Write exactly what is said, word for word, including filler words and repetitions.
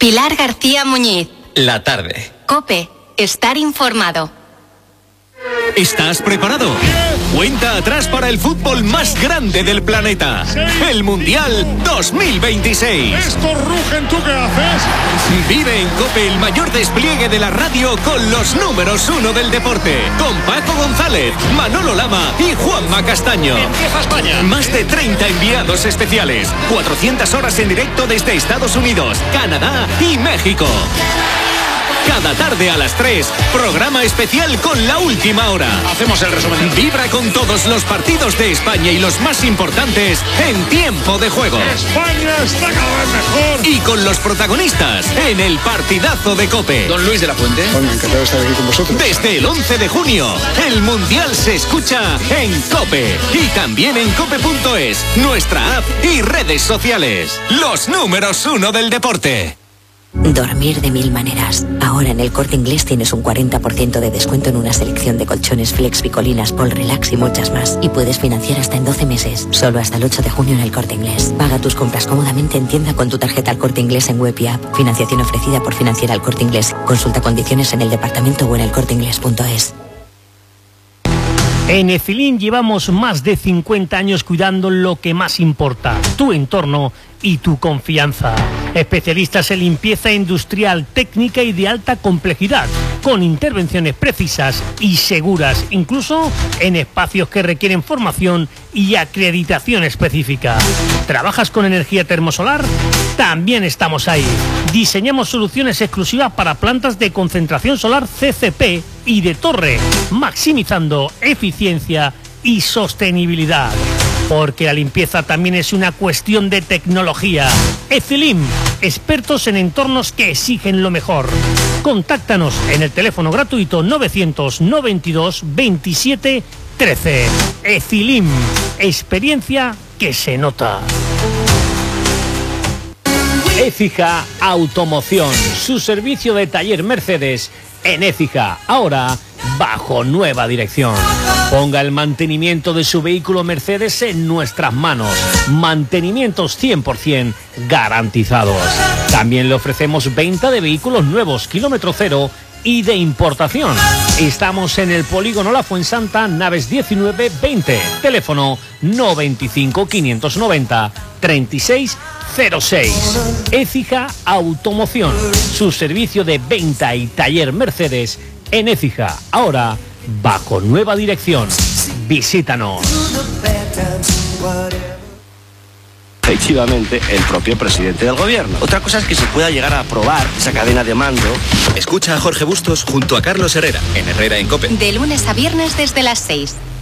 Pilar García Muñiz. La tarde. COPE. Estar informado. ¿Estás preparado? Cuenta atrás para el fútbol más grande del planeta. El Mundial dos mil veintiséis. Estos rugen, ¿tú qué haces? Vive en COPE el mayor despliegue de la radio con los números uno del deporte. Con Paco González, Manolo Lama y Juanma Castaño. Empieza España. Más de treinta enviados especiales. cuatrocientas horas en directo desde Estados Unidos, Canadá y México. Cada tarde a las tres, programa especial con la última hora. Hacemos el resumen. Vibra con todos los partidos de España y los más importantes en tiempo de juego. España está cada vez mejor. Y con los protagonistas en el partidazo de COPE. Don Luis de la Fuente. Bueno, encantado de estar aquí con vosotros. Desde el once de junio, el Mundial se escucha en COPE. Y también en cope punto es, nuestra app y redes sociales. Los números uno del deporte. Dormir de mil maneras. Ahora en el Corte Inglés tienes un cuarenta por ciento de descuento en una selección de colchones Flex, Picolinas, Pol Relax y muchas más. Y puedes financiar hasta en doce meses. Solo hasta el ocho de junio en el Corte Inglés. Paga tus compras cómodamente en tienda con tu tarjeta al Corte Inglés en web y app. Financiación ofrecida por Financiera al Corte Inglés. Consulta condiciones en el departamento o en el corte inglés punto es. En Efilin llevamos más de cincuenta años cuidando lo que más importa, tu entorno y tu confianza. Especialistas en limpieza industrial, técnica y de alta complejidad, con intervenciones precisas y seguras, incluso en espacios que requieren formación y acreditación específica. ¿Trabajas con energía termosolar? También estamos ahí. Diseñamos soluciones exclusivas para plantas de concentración solar C C P y de torre, maximizando eficiencia y sostenibilidad. Porque la limpieza también es una cuestión de tecnología. Efilim, expertos en entornos que exigen lo mejor. Contáctanos en el teléfono gratuito novecientos noventa y dos veintisiete trece. Efilim, experiencia que se nota. Écija Automoción, su servicio de taller Mercedes en Écija, ahora bajo nueva dirección. Ponga el mantenimiento de su vehículo Mercedes en nuestras manos. Mantenimientos cien por ciento garantizados. También le ofrecemos venta de vehículos nuevos, kilómetro cero y de importación. Estamos en el Polígono La Fuensanta, naves diecinueve veinte. Teléfono noventa y cinco quinientos noventa treinta y seis cero seis. Écija Automoción, su servicio de venta y taller Mercedes en Écija, ahora bajo nueva dirección. Visítanos. Efectivamente, el propio presidente del gobierno. Otra cosa es que se pueda llegar a aprobar esa cadena de mando. Escucha a Jorge Bustos junto a Carlos Herrera en Herrera en COPE. De lunes a viernes desde las seis.